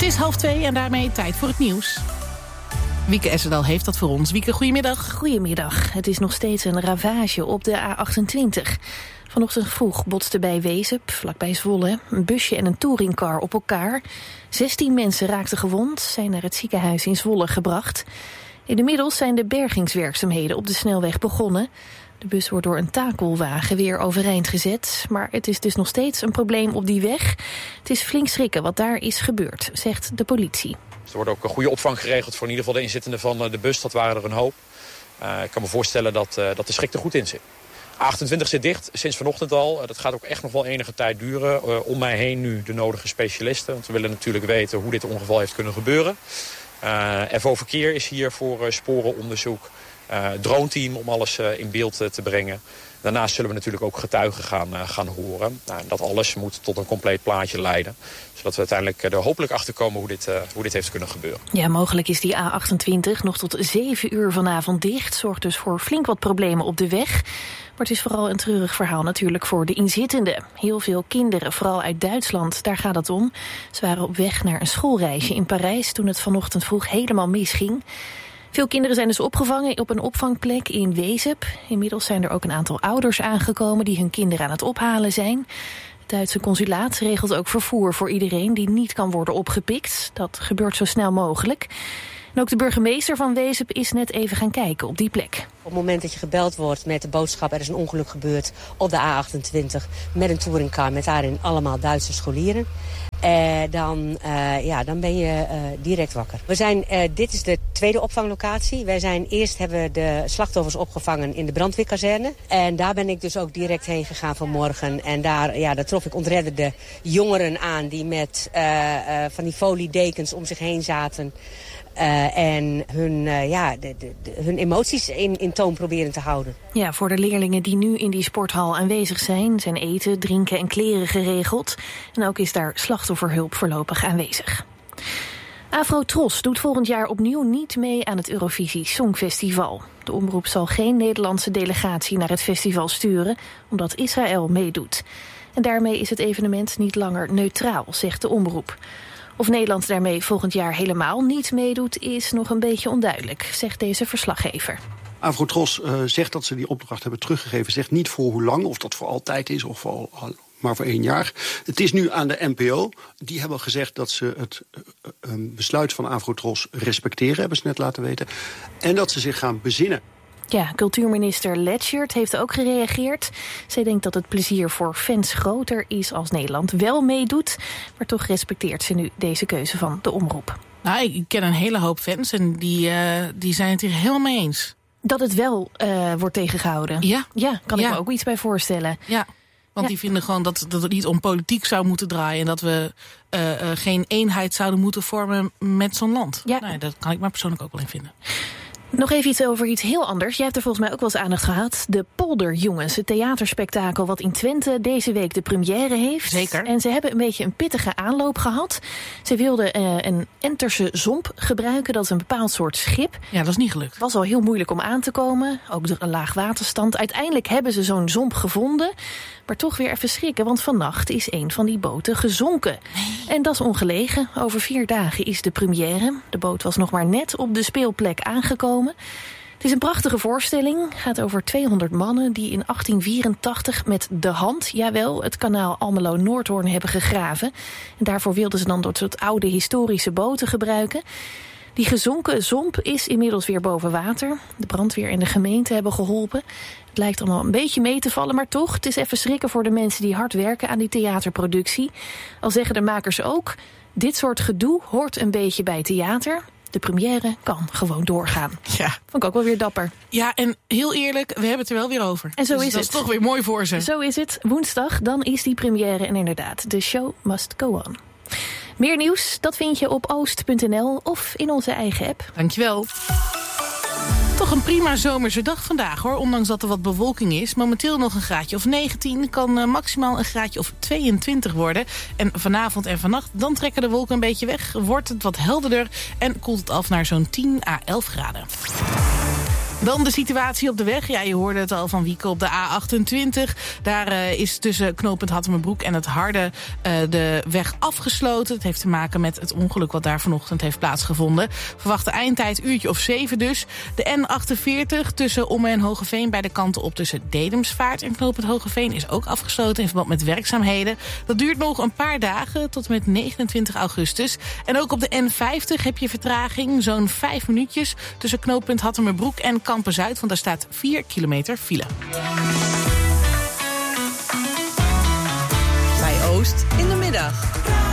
is 1:30 en daarmee tijd voor het nieuws. Wieke Essedal heeft dat voor ons. Wieke, goedemiddag. Goedemiddag. Het is nog steeds een ravage op de A28. Vanochtend vroeg botsten bij Wezep, vlakbij Zwolle, een busje en een touringcar op elkaar. 16 mensen raakten gewond, zijn naar het ziekenhuis in Zwolle gebracht. Inmiddels zijn de bergingswerkzaamheden op de snelweg begonnen. De bus wordt door een takelwagen weer overeind gezet. Maar het is dus nog steeds een probleem op die weg. Het is flink schrikken wat daar is gebeurd, zegt de politie. Er wordt ook een goede opvang geregeld voor in ieder geval de inzittenden van de bus. Dat waren er een hoop. Ik kan me voorstellen dat de schrik er goed in zit. A28 zit dicht, sinds vanochtend al. Dat gaat ook echt nog wel enige tijd duren. Om mij heen nu de nodige specialisten. Want we willen natuurlijk weten hoe dit ongeval heeft kunnen gebeuren. FO Verkeer is hier voor sporenonderzoek. Droneteam om alles in beeld te brengen. Daarnaast zullen we natuurlijk ook getuigen gaan horen. Dat alles moet tot een compleet plaatje leiden. Zodat we uiteindelijk er hopelijk achter komen hoe dit heeft kunnen gebeuren. Ja, mogelijk is die A28 nog tot 7 uur vanavond dicht. Zorgt dus voor flink wat problemen op de weg. Maar het is vooral een treurig verhaal natuurlijk voor de inzittenden. Heel veel kinderen, vooral uit Duitsland, daar gaat het om. Ze waren op weg naar een schoolreisje in Parijs toen het vanochtend vroeg helemaal misging. Veel kinderen zijn dus opgevangen op een opvangplek in Wezep. Inmiddels zijn er ook een aantal ouders aangekomen die hun kinderen aan het ophalen zijn. Het Duitse consulaat regelt ook vervoer voor iedereen die niet kan worden opgepikt. Dat gebeurt zo snel mogelijk. En ook de burgemeester van Wezep is net even gaan kijken op die plek. Op het moment dat je gebeld wordt met de boodschap, er is een ongeluk gebeurd op de A28 met een touringcar met daarin allemaal Duitse scholieren. Dan ben je direct wakker. Dit is de tweede opvanglocatie. Eerst hebben we de slachtoffers opgevangen in de brandweerkazerne. En daar ben ik dus ook direct heen gegaan vanmorgen. En daar trof ik ontredderde jongeren aan die met van die foliedekens om zich heen zaten. En hun emoties in toon proberen te houden. Ja, voor de leerlingen die nu in die sporthal aanwezig zijn eten, drinken en kleren geregeld. En ook is daar slachtofferhulp voorlopig aanwezig. Afro-Tros doet volgend jaar opnieuw niet mee aan het Eurovisie Songfestival. De omroep zal geen Nederlandse delegatie naar het festival sturen, omdat Israël meedoet. En daarmee is het evenement niet langer neutraal, zegt de omroep. Of Nederland daarmee volgend jaar helemaal niet meedoet is nog een beetje onduidelijk, zegt deze verslaggever. Afro-Tros zegt dat ze die opdracht hebben teruggegeven. Zegt niet voor hoe lang, of dat voor altijd is of maar voor 1 jaar. Het is nu aan de NPO. Die hebben gezegd dat ze het besluit van Afro-Tros respecteren, hebben ze net laten weten. En dat ze zich gaan bezinnen. Ja, cultuurminister Letchert heeft ook gereageerd. Zij denkt dat het plezier voor fans groter is als Nederland wel meedoet. Maar toch respecteert ze nu deze keuze van de omroep. Nou, ik ken een hele hoop fans en die zijn het hier helemaal mee eens. Dat het wel wordt tegengehouden? Ja, kan ik me ook iets bij voorstellen. Ja. Want die vinden gewoon dat het niet om politiek zou moeten draaien. En dat we geen eenheid zouden moeten vormen met zo'n land. Ja. Nou, dat kan ik maar persoonlijk ook wel in vinden. Nog even iets over iets heel anders. Jij hebt er volgens mij ook wel eens aandacht gehad. De Polderjongens, het theaterspektakel wat in Twente deze week de première heeft. Zeker. En ze hebben een beetje een pittige aanloop gehad. Ze wilden een Enterse zomp gebruiken. Dat is een bepaald soort schip. Ja, dat is niet gelukt. Het was al heel moeilijk om aan te komen. Ook door een laag waterstand. Uiteindelijk hebben ze zo'n zomp gevonden. Maar toch weer even schrikken, want vannacht is een van die boten gezonken. Nee. En dat is ongelegen. Over 4 dagen is de première. De boot was nog maar net op de speelplek aangekomen. Het is een prachtige voorstelling. Het gaat over 200 mannen die in 1884 met de hand, jawel, het kanaal Almelo-Noordhoorn hebben gegraven. En daarvoor wilden ze dan dat soort oude historische boten gebruiken. Die gezonken zomp is inmiddels weer boven water. De brandweer en de gemeente hebben geholpen. Het lijkt allemaal een beetje mee te vallen, maar toch, het is even schrikken voor de mensen die hard werken aan die theaterproductie. Al zeggen de makers ook, dit soort gedoe hoort een beetje bij theater. De première kan gewoon doorgaan. Ja. Vond ik ook wel weer dapper. Ja, en heel eerlijk, we hebben het er wel weer over. En zo dus is dat het. is toch weer mooi voor ze. Zo is het. Woensdag, dan is die première en inderdaad, the show must go on. Meer nieuws, dat vind je op oost.nl of in onze eigen app. Dankjewel. Toch een prima zomerse dag vandaag, hoor. Ondanks dat er wat bewolking is. Momenteel nog een graadje of 19. Kan maximaal een graadje of 22 worden. En vanavond en vannacht, dan trekken de wolken een beetje weg. Wordt het wat helderder en koelt het af naar zo'n 10 à 11 graden. Dan de situatie op de weg. Ja, je hoorde het al van Wieke op de A28. Daar is tussen knooppunt Hattemerbroek en het Harde de weg afgesloten. Het heeft te maken met het ongeluk wat daar vanochtend heeft plaatsgevonden. Verwachte eindtijd uurtje of 7 dus. De N48 tussen Ommen en Hogeveen bij de kanten op tussen Dedemsvaart en knooppunt Hogeveen is ook afgesloten in verband met werkzaamheden. Dat duurt nog een paar dagen tot en met 29 augustus. En ook op de N50 heb je vertraging, zo'n 5 minuutjes tussen knooppunt Hattemerbroek en Kampen-Zuid, want daar staat 4 kilometer file. Bij Oost in de middag.